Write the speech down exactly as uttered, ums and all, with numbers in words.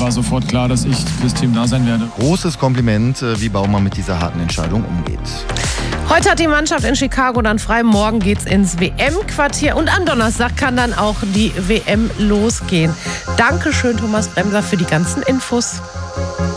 war sofort klar, dass ich fürs Team da sein werde. Großes Kompliment, wie Baumann mit dieser harten Entscheidung umgeht. Heute hat die Mannschaft in Chicago dann frei. Morgen geht's ins W M-Quartier. Und am Donnerstag kann dann auch die W M losgehen. Dankeschön, Thomas Bremser, für die ganzen Infos.